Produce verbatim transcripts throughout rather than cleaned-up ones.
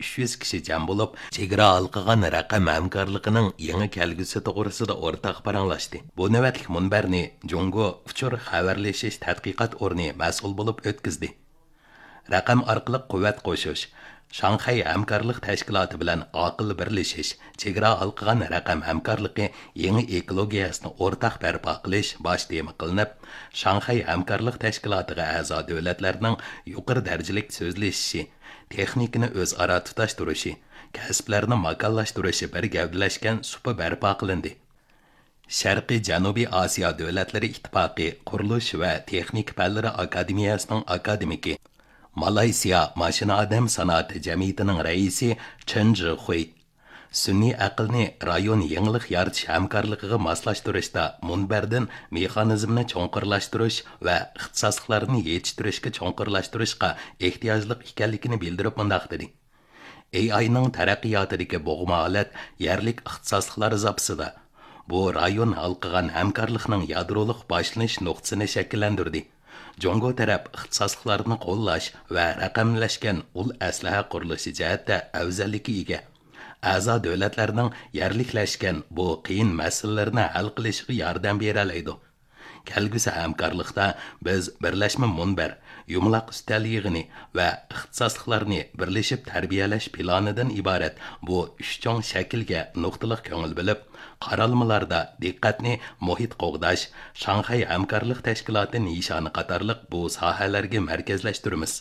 uch yuz kishi jam bo'lib, chegara halqagan raqam hamkorligining yangi kelgusi to'g'risida o'rtaq paranglashdi. Bu navbatlik munbarni Jungo uchur xabarlashish tadqiqot o'rni mas'ul bo'lib o'tkazdi. Raqam orqali quvvat qo'shish, Shanxay hamkorlik tashkiloti bilan aql birlashish, chegara halqagan raqam hamkorligi yangi ekologiyasini o'rtaq barpo qilish bosh tema qilinib, Shanxay hamkorlik tashkilotiga a'zo davlatlarning yuqori darajalik so'zlashishi, texnikani o'zaro tutashtirishi, kasblarni makonlashtirishi bir gavdalashgan supa barpo qilindi. Sharqiy Janubiy Osiyo davlatlari ittifoqi qurilish va texnika fanlari akademiyasining akademiki, Malayziya Mashina Odam sanoati jamiyatining raisi Chen Zhihui, sun'iy aqlni rayon yangilik yaratish hamkorligiga moslashtirishda munbardan mexanizmni cho'nqirlashtirish va ixtisosliklarni yetishtirishga cho'nqirlashtirishga ehtiyojli ekanligini bildirib mundoq dedi. A I'ning taraqqiyotidagi bo'g'ma holat yerlik ixtisosliklar zapsida bu rayon halqagan hamkorlikning yadrolik boshlanish nuqtasini shakllantirdi. Jongo taraf ixtisosliklarni qo'llash va raqamlashgan ul aslaha qurilishi jihatda afzallikka ega. A'zo davlatlarning yerliklashgan bu qiyin masalalarni hal qilishga yordam bera oladi. Kelgusi hamkorlikda biz birlashma munbar, yumloq ustal yig'ini va ixtisosliklarni birlashib tarbiyalash planidan iborat bu uch chong shaklga nuqtaliq ko'ngil bilib, qaralmalarda diqqatni muhit qo'g'dash, Shanxay hamkorlik tashkiloti nishoni qatorliq bu sohalarga markazlashtiramiz.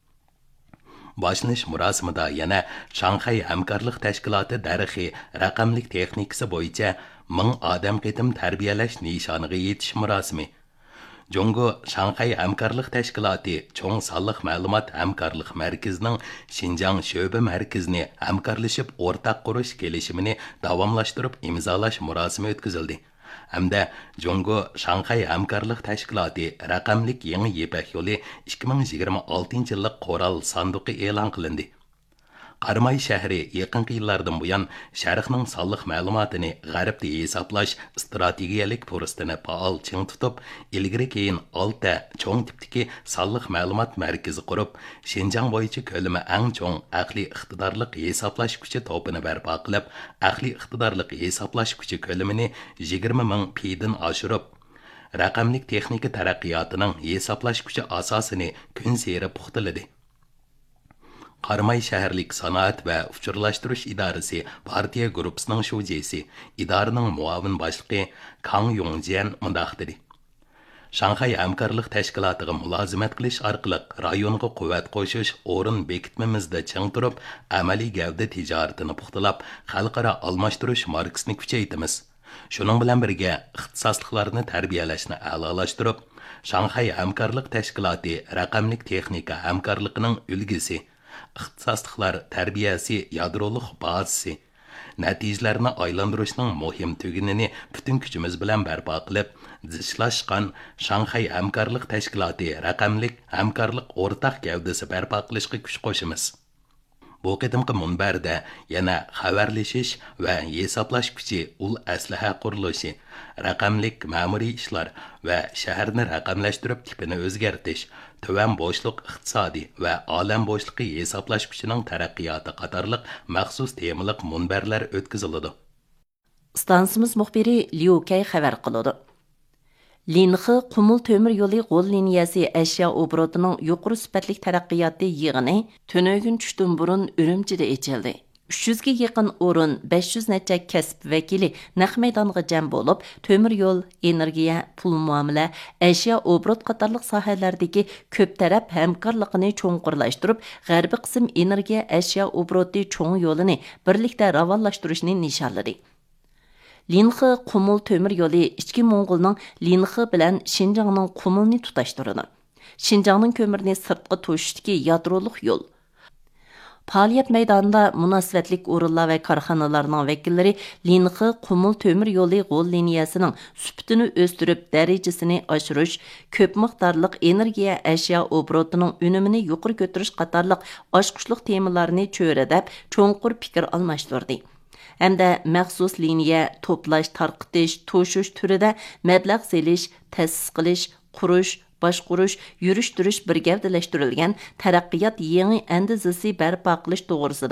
Boshlanish murosimida yana Shanxay hamkorlik tashkiloti darixi raqamlik texnikasi bo'yicha ming odam qitim tarbiyalash nishoniga yetish murosimi. Jungo Shanxay hamkorlik tashkiloti cho'ng sonliq ma'lumot hamkorlik markazining Xinjiang sho'ba markazini hamkorlashib o'rtaq qurish kelishimini davomlashtirib imzolash murosimi o'tkazildi. Hamda Jungo Shanxay hamkorlik tashkiloti raqamlik yangi yepak yo'li ikki ming yigirma oltinchi yillik qo'ral sanduqi e'lon qilindi. Qarmay shahri yaqinqi yillardan buyon sharqning sonliq ma'lumotini g'arbda hisoblash strategiyalik fursatini faol ching tutib, ilgari keyin olti cho'ng tipdagi sonliq ma'lumot markazi qurib, Xinjiang bo'yicha ko'lami eng cho'ng aqliy iqtidorlik hisoblash kuchi to'pini barpo qilib, aqliy iqtidorlik hisoblash kuchi ko'lamini yigirma ming pidan oshirib, raqamlik texnika taraqqiyotining hisoblash kuchi asosini kun sari puxtaladi. Qarmay shaharlik sanoat va uchurlashtirish idorasi partiya gruppasining shujesi, idoraning muavin boshlig'i Kang Yongjian mundoq dedi. Shanxay hamkorlik tashkilotiga mulozimat qilish orqali rayonga quvvat qo'shish o'rin bekitmamizda ching turib, amaliy gavda tijoratini puxtalab, xalqaro almashtirish markasini kuchaytiramiz. Shuning bilan birga ixtisosliklarni tarbiyalashni a'lolashtirib, Shanxay hamkorlik tashkiloti raqamlik texnika hamkorligining ulgisi, ixtisosliklar tarbiyasi yadrolik bazasi, natijalarni aylantirishning muhim tugunini butun kuchimiz bilan barpo qilib, zishlashgan Shanxay hamkorlik tashkiloti raqamlik hamkorlik o'rtaq gavdasi barpo qilishga kuch qo'shamiz. Bu qitimqi munbarda yana xabarlashish va hisoblash kuchi ul aslaha qurilishi, raqamlik ma'muriy ishlar va shaharni raqamlashtirib tipini o'zgartish, tuvan bo'shliq iqtisodi va olam bo'shliqi hisoblash kuchining taraqqiyoti qatorliq maxsus temaliq munbarlar o'tkaziladi. Stansimiz muxbiri Liu Kay xabar qiladi. Linxi Qumul Tömür yo'li g'ol liniyasi ashyo obrotining yuqori sifatli taraqqiyoti yig'ini tunögün tushdan burun Urumchida ochildi. uch yuzga yaqin o'rin, besh yuz necha kasb vakili naq maydonga jam bo'lib, temir yo'l, energiya, pul muomala, ashyo obrot qatorliq sohalardagi ko'p taraf hamkorligini cho'nqurlashtirib, g'arbiy qism energiya ashyo obroti cho'ng yo'lini birlikda ravonlashtirishni nishonladi. Linxi Qumul Tömür yo'li ichki Mo'ng'ulning Linxi bilan Xinjiangning Qumulni tutashtiradi. Xinjiangning ko'mirni sirtqa to'shishdagi yadrolik yo'l. Faaliyat maydonida munosabatlik o'rinlar va korxonalarning vakillari Linxi Qumul Tömür yo'li g'ol liniyasining sifatini o'stirib, darajasini oshirish, ko'p miqdorliq energiya ashyo obrotining unumini yuqori ko'tarish qatorliq oshqushliq temalarni cho'radab, cho'nqur fikr almashtirdi. Hamda maxsus liniya to'plash, tarqitish, to'shish turida mablag' selish, ta'sis qilish, qurish, boshqurish, yurish-turish bir gavdalashtirilgan taraqqiyot yangi andizasi barpo qilish to'g'risida